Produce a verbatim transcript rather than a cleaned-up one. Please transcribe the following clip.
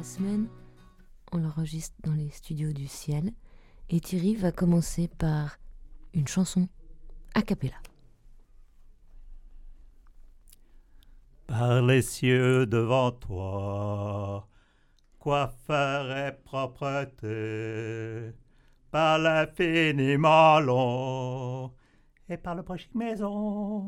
semaine, on l'enregistre dans les studios du Ciel. Et Thierry va commencer par une chanson a cappella. Par les cieux devant toi, coiffeur et propreté, par l'infiniment long, et par le prochain maison.